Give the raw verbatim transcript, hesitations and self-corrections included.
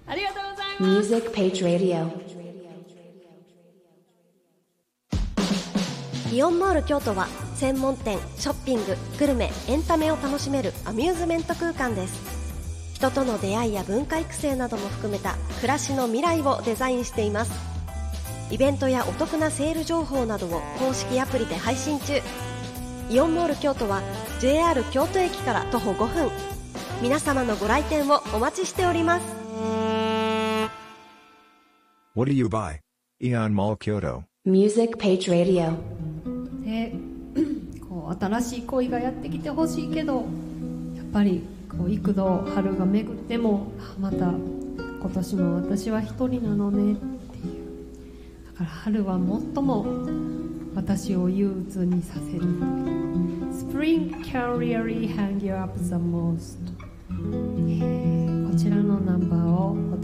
ありがとうございます。 Music Page Radio。 イオンモール京都は専門店、ショッピング、グルメ、エンタメを楽しめるアミューズメント空間です。人との出会いや文化育成なども含めた暮らしの未来をデザインしています。イベントやお得なセール情報などを公式アプリで配信中。イオンモール京都は ジェイアール 京都駅から徒歩ごふん。皆様のご来店をお待ちしております。 What do you buy? Ion Mall Kyoto Music Page Radio。 でこう新しい恋がやってきてほしいけど、やっぱりこう幾度春が巡っても、あまた今年も私は一人なのねっていう。だから春は最も私を憂鬱にさせる。 Spring can really hang you up the most、えー、こちらのナンバーをお